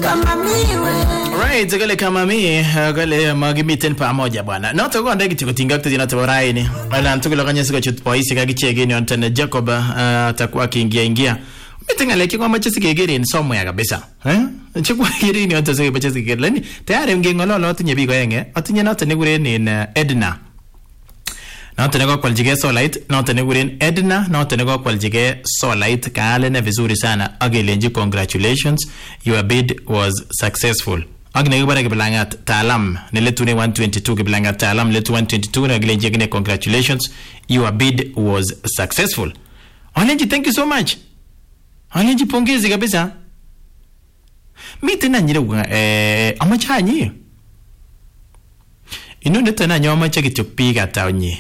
Right, kale kama mimi kale magimiten pamoja bwana. Noto kwa ndege tikutinga kuti na taboraini. Ala ntukula kanya sika chut poisi kagichege ni ontene Jacob atakuwa akiingia. Mitengaleki kwa macho sikegere ni somo ya kabisa. Chukwa gere ni ontese bacho sikegere. Lani tayari ngengololo otinye biko yenge. Otinye noto negure ni Edna. Noto nego kwaljige Solite, noto negure Edna, noto nego kwaljige Solite kaale na vizuri sana. Agelenji congratulations. Your bid was successful. Agne gubara gibilangat talam niletune 122 gibilangat talam letu 122 na gilenji gine congratulations, your bid was successful. Alenji, thank you so much. Alenji pongezi kabisa. Miti na nyire amachanyi inu netana nyoma cheki piga taunyi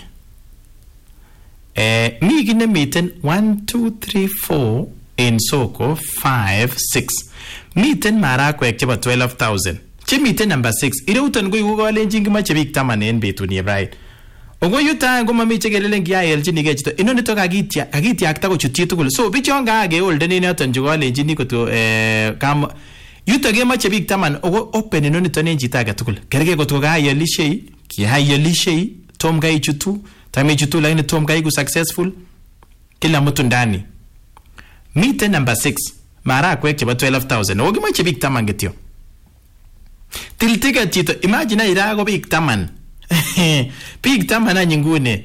mi gine miten 1 2 3 4 in soko 5 6 miten marakwek chebo 12,000 che miten number 6 ire uton go yugo alenji ngimache bik 10 en betuni, right? Ogo yuta ngo mami chegelelen kiaelchini ge chito inoni to kagitia akta ko chuti tugul, so bichonga ge olden ni aton jugo alenjini ko to kam yuta ge mache bik 10 ogo open inoni to nenji ta tugul kerge ko to ga yelishei ki hayelishei tom ga ichutu tame chutu lakini tom ga iku successful kila mtu ndani. Miten number 6 marakwek chebo 12,000 ogo mache bik 10 getio tiltika chito, imagine ira go bik 10 big tamana nyingune.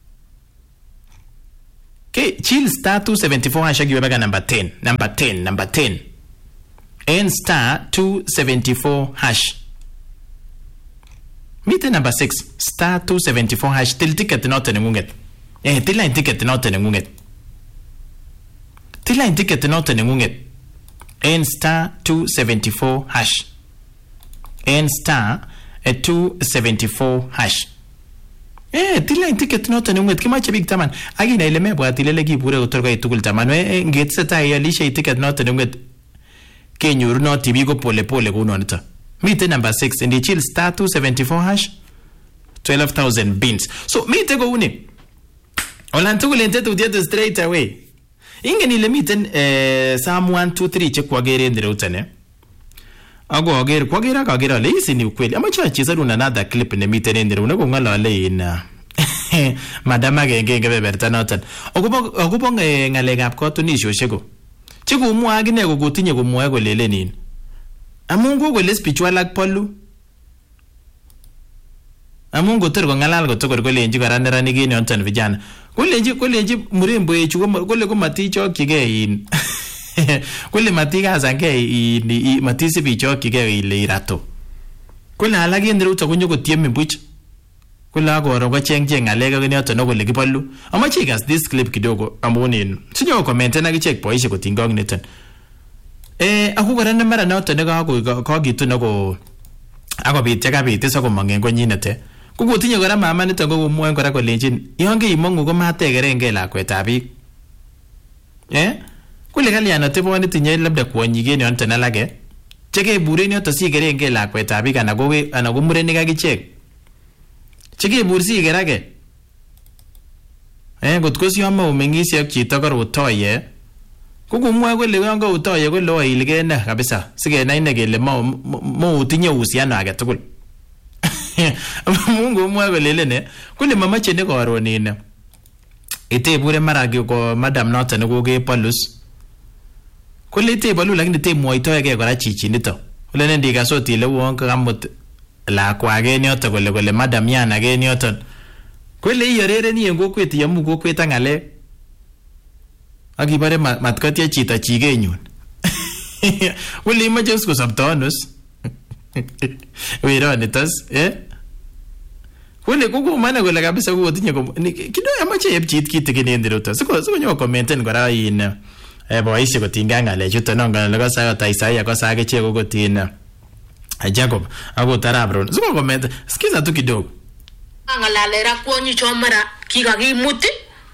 Okay, chill star 274 hashtag yuwebega number 10 and star 274 hash. Mite number 6 star 274 hash till ticket not nengunget. Till ticket not nengunget. Till ticket not nengunget. And star 274 hash. And star 274 hash. Tila ticket not nunget kimache big taman. Agina ile mebwa tilele gibure utorga itugul taman. Ngetseta yalisha ticket not nunget. Kenyuru no tibigo pole kuno nita. Mite number 6 and the chill star 274 hash 12,000 beans. So mite go uni. Olantugu lentetu udiatu straight away. Inge nile miten Psalm 123 chekwa gere ndire utane. Ago agere kwa gira ka gira le isi ni ukweli amacha chiza runa another clip ne miten ndire una ko ngala le in madama genge beberta notan ogubo ngalekab kotunishosheko chiku mu agine ko gotinye ko muwe ko lele nin amungu ko le spiritual ak polu amungu tor ko ngalal ko tokor ko lenji karandara ni gini ontan vijana ko lenji murembo echu ko mati chokige in kule matiga zange matisi bicho kige ile irato kule alage ndiro utakunyo ko tieme buch kule agoro ko chengje ngaleka ko nyoto no kule kipallu amachi gas this clip kidogo amoni sinyo comment na kicheck boishe ko tingong neten akugara na mara noto ne ko gitu no ko akobit yakabit so ko mangen ko nyinete kugotinye kora mama nito ko mwen kora ko lenjin yonge imongu ko mategerenge lakwet abik kule kaliana teboni tinye labda kuonyige ni onta nalage cheke bureni oto sigerenge lakwet abik ana ko mureni kagichek cheke bursi gerage gotko sioma umengisi ak chito kor utoye kukumwa kole yongo utoye kole oilge na kabisa sigenai ne kele mo utinye uhusiano age tugul. Mungu mwa kole lene kule mamache ne koronine ite bure maragi ko madam noto ne goge palus kule te balu lakini te moitoege kora chichi nito kule nendi kasoti le wonka kamut la kwage nyoto kole madam yana ge nyoto kule iyorere ni engokwet yamu gokwet angale akibare matkatia chita chigenyun kule imache usko sabtonus wiro nitas kule kuko mana kule kabisa kuko tinye kido amache yepchit kitigene ndiruto siko nyo commenten kora in boishe kotinga ngale chuto nonga lego sayo taisaya ko sage chego kotina Jacob ago tarabro siko comment sikiza tu kidogo angalalera kwonyi chomara kikakimuti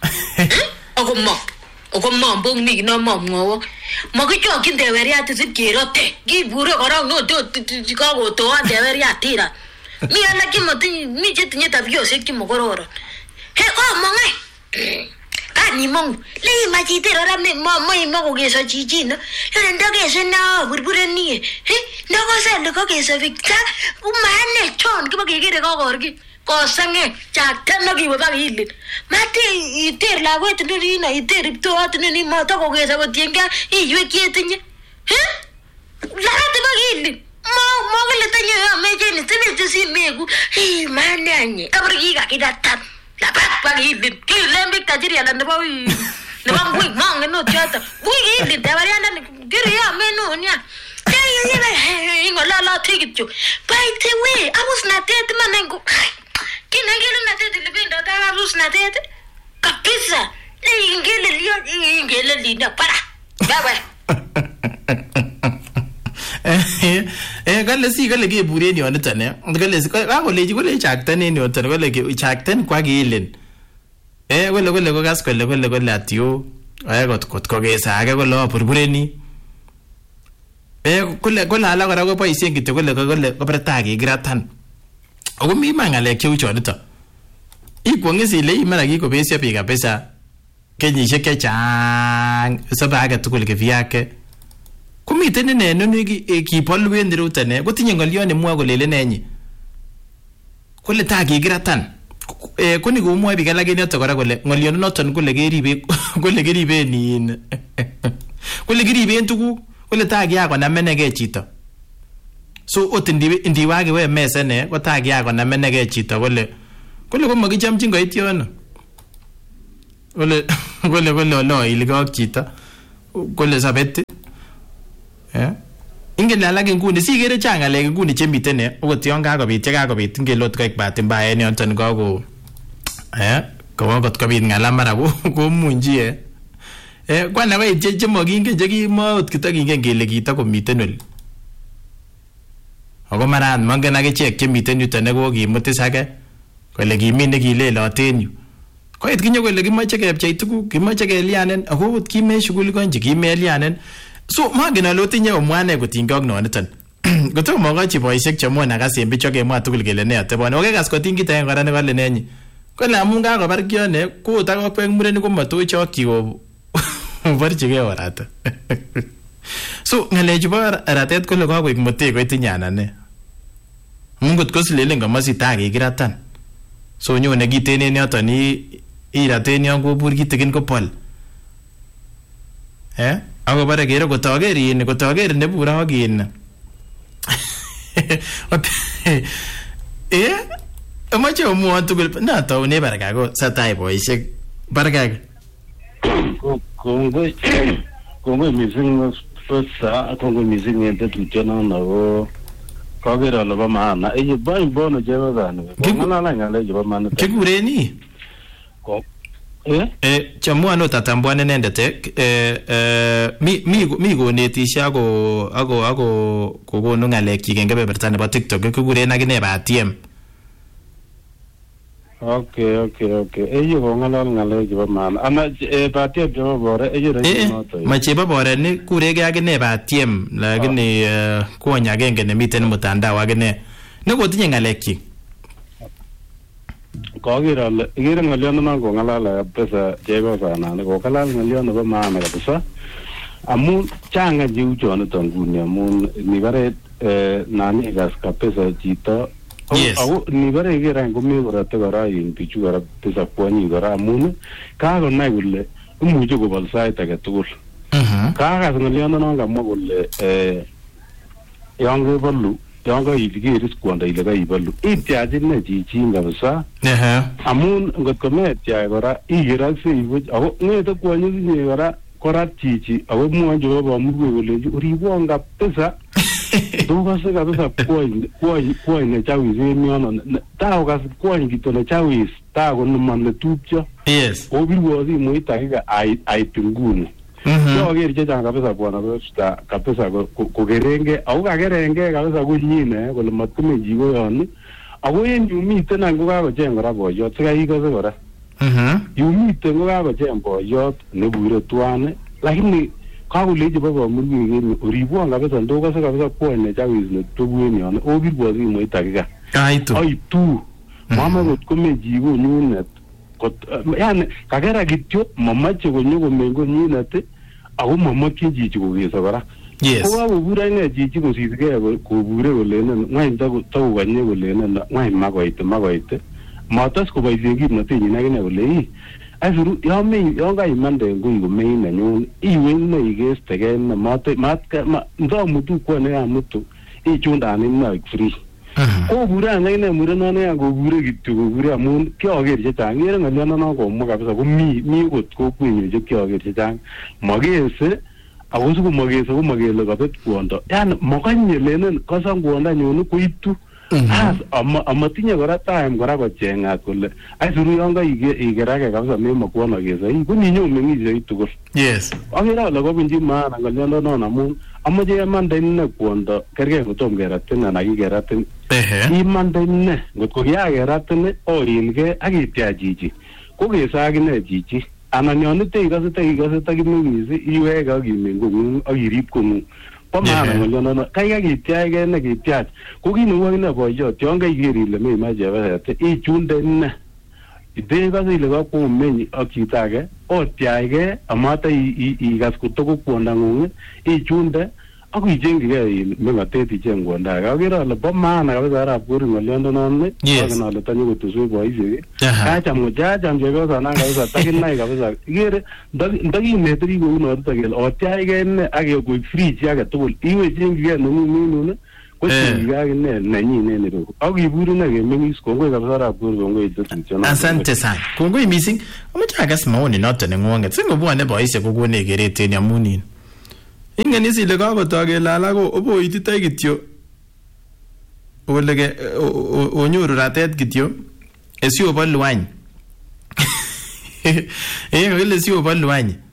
okomma mbongni no momwo makicho kindeweriat sipkerote kibure kora no to Chicago to andeweriatira mi ana kimoti mi chetinye tabiosek kimogororo he ko mongai kwani mongu le machite rara me mo ko geso chichino le ndogeso na burbureni ndogosa le ko geso vikta umane chon kiba kegere ko gorgi ko sange chakta no kiwe ba hili mate iter la wet ni na iter to at ni mo to ko geso botienga iywe kietinye la te ba hili mo le tanyo me jeni tene si megu mane anye kabrigi ka kidatan la pa hili kilembe kajiri ala ne ba ne ba ngui mang no chata ngui hili te ba yana giri ya menu nya la tigicho by the way I was not dead manengo kina ngelo na dead libindo ta was not dead kapisa ingele linda para baba gale ke bure ni on tane gale si ka go leji go le chaktane ni on tane gale ke chakten kwa gilen gole go gas gole atio got ko ge sa ga go lo burbure ni kule ala kora ko boisien kityo kole ko bertagi gratan ako mi mangale cheu chonito ikwongisi le imara kiko besio biik kabisa kenyisiek chechang sabaga tugul ke vyake kumiten neno ni kipolwen dirutane kotinye ngolyo ne mwa kole lenenyi kole tagi gratan kuni ko mwa biik alak inoto kora kole ngolyo noton kole keribe ni kole keriben tuguk kole tagi yako namenege chito so ot ndiwage we mesene ko tagi yako namenege chito kole ko makichamchin koit yono kole lo iligok chito kole sabet ingen alak nguni sigere changalek nguni chemiten okot yon kakobit ngelot koik bahati mbaya en yoton kako kot kobit ngala mara komunji kwana ko che magingen che kimot kitagingen kele kitakomiten oli ako maran mangen akichek chemiten yuton ne kokimutis age kole kimi nekileloten yu koit kinyo kole kimoche kepchei tuguk kimoche kelianen ako ot kime shughuli konchi kimelianen so mangen ale otinye omwane kotinygei ak noniton kotomo kochi boisiek chemwon akasen bicho kemwa tugul kele ne atebone okekas koting kit aenge kora nekale nenyi kole amun kakobar kione ko takokwek murenik komatochokyi barchigei orata so ngalechu bo ratet kole kakoik motego itinye anane mungot kosilelen kamosita kekiratan so nyone kitenen yoton iraten yon kobur kitikin kopol ako bare kere kotoker nebure akin amache omwon tugul nataune baraka ko satai boisiek baraka kongoi mising fasa kongoi mising en tetutyono nako kaker ale bo maana bono chebo bani kong'alala ng'alek chebo maana kikureni chamwano tatambwan inendet mi konetishe ako kokonu ng'alekchik en kebeberta nebo TikTok kikuren akine Batiem. Okay. Eyo kong'alal ng'alek chebo maana. Ana Batiem chebo bore eyo rechinoto. Ma chebo bore ni kurege akine Batiem lakini kwony agenge nemiten mtandao akine nekotinye ng'alekchik. Kager ale igere ng'olyondo kong'alal kabisa chebo sana kokong'alal ng'olyondo nebo maana kabisa amun changa jiuchoniton nguni amun nibare nani gas kabisa chito ako nibare igere ngomi korate kora in bichu kora kabisa kwonyi kora amun kakonai kole imuche kobol sait age tugul kakas ng'olyondo kamwa kole yon kebolu yon kaikeris kwondo ile kaibolu ityachin ne chichin kabisa amun ngot kometyach kora ikeraksei buch ako ng'ete kwonyi kinye kora korat chichi ako mwon chebo bomurwe kolenchi oribwon kabisa tokase kabisa kwony nechawis en yono takokas kwony kito nechawis takoneman netupcho obirwo simoit dakika ait nguni yoker chechang kabisa bwana Costa kabisa kokerenge ako kakerenge kabisa kunyine kole matkume chi koyon ako en yu miten any kokakocheng kora boyot sikai ikose kora yu miten kokakocheng boyot nebure tuan lakini kakolechi bo bomurwek oribwon kabisa ndokose kabisa kwony nechawis netubu en yon obirwo simoit dakika aitu mama kot kome chi konyunet yani kakera kityo mamache konyo komeny konyinet ako mamakyin chichi kokeso kora. Yes. Ko kakobur ine chichi kosirgei kobure kolenen ngwany takokanye kolenen ngwany makoite matas koboisien kimnotenyin akine kole asuru yon kaimande ngui komeny nenyun iwe ine ikestegei ine ndamutu kwane amutu ichundan ine free. Kobure ine murenone yan kobure kityo kobure amun kioker chechang ikere ng'olyonono komwa kabisa komi kot kokwenyu che kioker chechang makese ako sikomakese komakele kabet kwondo yani makanye lenen kasan kwondanyun koitu amatinye kora time kora kocheng'at kole aisuru yon kaikerake kabisa memakwono kesa koninyo meng'ishe tugul. Yes. Akere ale kobunchi maana ng'olyononon amun amache kemande ine kwondo kergei kotom keratin anan kikeratin imande ine ngotko kiakeratin oilgei akityach chichi kokesa akine chichi anan yon ikose takimeng'is iweke akimeny kong'ung akirip kong'ung po maana ng'olyonono kaikai kityachgei ine kityach ko kit neu akine boiyot yon kaiker ile meimoche chepyoset ichunde ine itekose ile kakomeny ak chito age otyachgei amata ikas kotoko kwondang'ung ichunde ak ichengchigei meng'otet icheng kwonda age. Akere ale po maana kabisa arap Korir ng'olyononon aken ale tanyokotuswech boisiek kacham chepyosanan kabisa takinai kabisa ikere ndakinete biik kounoto kele otyachgei ine ak koek free chi age tugul iwe chengchigei neng'ung kochengchigei akine nenyin en ireu ak ibur ine kemeng'is. Kongoi kabisa arap Korir, kongoi tetutiet. Asante sana, kongoi mising. Amoche akas maoni noto neng'wong'et singobwone boisiek kokonech keret en amunin ingen is ile kakotoi kele alak oboititoi kityo ole onyoru ratet kityo esiobolu any kakile siobolu any